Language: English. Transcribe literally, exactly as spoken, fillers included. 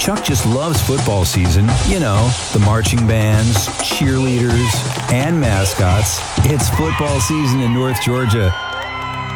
Chuck just loves football season. You know, the marching bands, cheerleaders, and mascots. It's football season in North Georgia.